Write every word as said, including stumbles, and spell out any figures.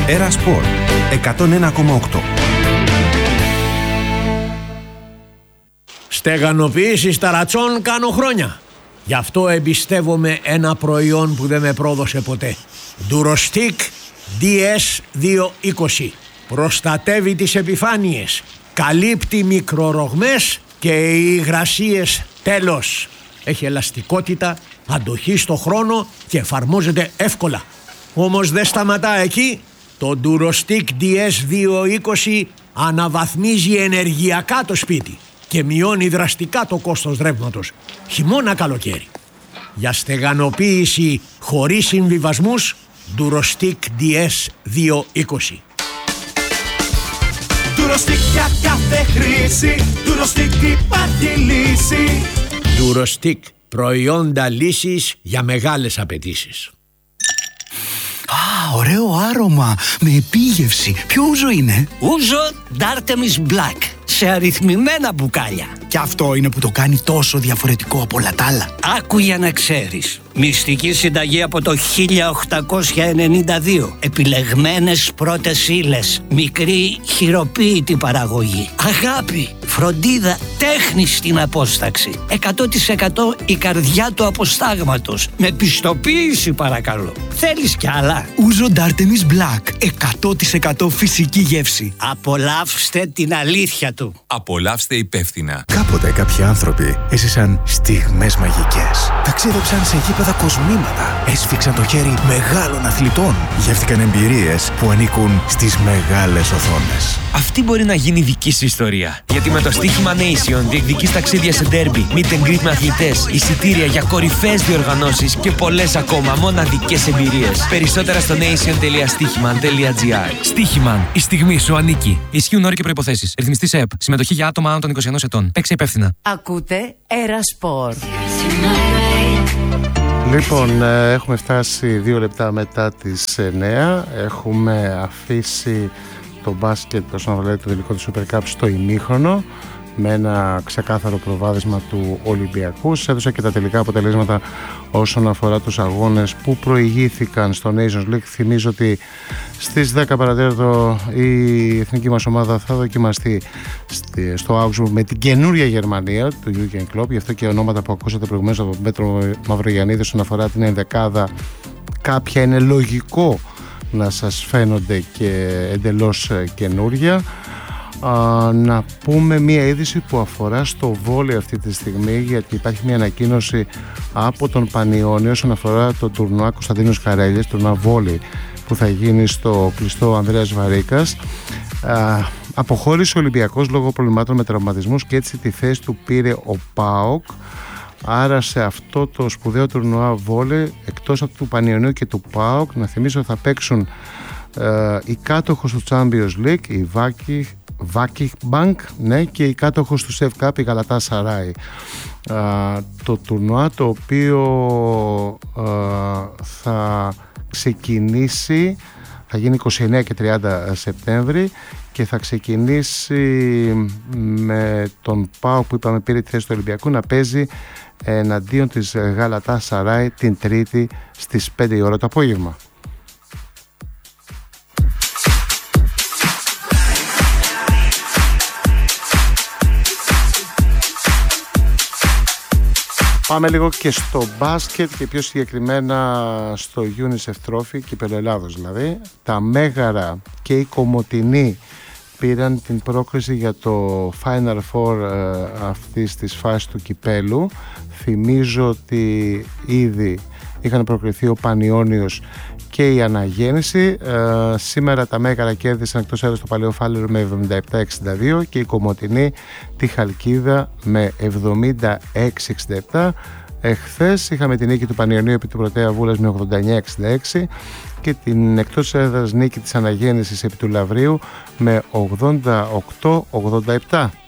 Έρα Σπορ εκατόν ένα κόμμα οκτώ. Στεγανοποίηση ταρατσών κάνω χρόνια. Γι' αυτό εμπιστεύομαι ένα προϊόν που δεν με πρόδωσε ποτέ. Durostic ντι ες διακόσια είκοσι. Προστατεύει τις επιφάνειες, καλύπτει μικρορογμές και οι υγρασίες τέλος. Έχει ελαστικότητα, αντοχή στο χρόνο και εφαρμόζεται εύκολα. Όμως δεν σταματά εκεί. Το Durostic ντι ες διακόσια είκοσι αναβαθμίζει ενεργειακά το σπίτι και μειώνει δραστικά το κόστος ρεύματος, χειμώνα καλοκαίρι. Για στεγανοποίηση χωρίς συμβιβασμούς, Durostic ντι ες διακόσια είκοσι. Durostic για κάθε χρήση, Durostic υπάρχει λύση. Durostic, προϊόντα λύσης για μεγάλες απαιτήσεις. Α, ωραίο άρωμα, με επίγευση. Ποιο ούζο είναι? Ούζο D'Artemis Black, σε αριθμημένα μπουκάλια. Και αυτό είναι που το κάνει τόσο διαφορετικό από όλα τα άλλα. Άκου για να ξέρεις. Μυστική συνταγή από το χίλια οκτακόσια ενενήντα δύο. Επιλεγμένες πρώτες ύλες. Μικρή χειροποίητη παραγωγή. Αγάπη, φροντίδα, τέχνη στην απόσταξη. εκατό τοις εκατό η καρδιά του αποστάγματος. Με πιστοποίηση παρακαλώ. Θέλεις κι άλλα? Ούζο D'Artemis Black, εκατό τοις εκατό φυσική γεύση. Απολαύστε την αλήθεια του. Απολαύστε υπεύθυνα. Κάποτε κάποιοι άνθρωποι έζησαν στιγμές μαγικές. Ταξίδεψαν σε γήπεδα κοσμήματα. Έσφιξαν το χέρι μεγάλων αθλητών. Γεύτηκαν εμπειρίες που ανήκουν στις μεγάλες οθόνες. Αυτή μπορεί να γίνει δική σου ιστορία. Γιατί με το στοίχημα Nation διεκδικείς ταξίδια σε ντέρμπι, meet and greet με αθλητές, εισιτήρια για κορυφαίες διοργανώσεις και πολλές ακόμα μοναδικές εμπειρίες. Περισσότερα στο nation τελεία στοίχημαν τελεία τζι άρ. Στοίχημαν. Η στιγμή σου ανήκει. Ισχύουν όροι και προϋποθέσεις. Ρυθμιστή ΕΕΠ. Συμμετοχή για άτομα άνω των είκοσι ενός ετών. Παίξε υπεύθυνα. Ακούτε Έρα Σπορ. Λοιπόν, έχουμε φτάσει δύο λεπτά μετά τις εννέα. Έχουμε αφήσει το μπάσκετ όσον αφορά το τελικό του Super Cup στο ημίχρονο με ένα ξεκάθαρο προβάδισμα του Ολυμπιακού. Σας έδωσα και τα τελικά αποτελέσματα όσον αφορά τους αγώνες που προηγήθηκαν στο Nations League. Θυμίζω ότι στις δέκα παρατέταρτο η εθνική μας ομάδα θα δοκιμαστεί στο Augsburg με την καινούρια Γερμανία του Jürgen Klopp. Γι' αυτό και ονόματα που ακούσατε προηγουμένως από τον Πέτρο Μαυρογιαννίδη όσον αφορά την ενδεκάδα, κάποια είναι λογικό να σας φαίνονται και εντελώς καινούρια. Α, να πούμε μία είδηση που αφορά στο βόλεϊ αυτή τη στιγμή, γιατί υπάρχει μία ανακοίνωση από τον Πανιόνιο όσον αφορά το τουρνουά Κωνσταντίνος Καρέλιας, τουρνουά βόλεϊ που θα γίνει στο κλειστό Ανδρέας Βαρίκας. Α, αποχώρησε ο Ολυμπιακός λόγω προβλημάτων με τραυματισμούς και έτσι τη θέση του πήρε ο ΠΑΟΚ. Άρα σε αυτό το σπουδαίο τουρνουά βόλεϊ, εκτός από του Πανιωνίου και του ΠΑΟΚ, να θυμίσω θα παίξουν ε, οι κάτοχος του Champions League, η Βάκη Βάκη Bank, ναι, και η κάτοχος του ΣΕΒ Cup, η Γαλατά Σαράι. Το τουρνουά το οποίο α, θα ξεκινήσει, θα γίνει είκοσι εννέα και τριάντα Σεπτέμβρη και θα ξεκινήσει με τον ΠΑΟΚ που είπαμε πήρε τη θέση του Ολυμπιακού να παίζει εναντίον της Γαλατά Σαράι την Τρίτη στις πέντε η ώρα το απόγευμα. Πάμε λίγο και στο μπάσκετ και πιο συγκεκριμένα στο UNICEF Trophy, κύπελλο Ελλάδος δηλαδή. Τα Μέγαρα και οι Κομοτηνοί πήραν την πρόκριση για το Final Four ε, αυτής της φάσης του κυπέλου. Θυμίζω ότι ήδη είχαν προκριθεί ο Πανιώνιος και η Αναγέννηση. Ε, σήμερα τα Μέγαρα κέρδισαν εκτός έδρας το Παλαιό Φάληρο με εβδομήντα επτά εξήντα δύο και η Κομοτηνή τη Χαλκίδα με εβδομήντα έξι εξήντα επτά. Εχθές είχαμε την νίκη του Πανιωνίου επί του Πρωτέα Βούλας με ογδόντα εννέα εξήντα έξι και την εκτός έδρας νίκη της Αναγέννησης επί του Λαβρίου με ογδόντα οκτώ ογδόντα επτά.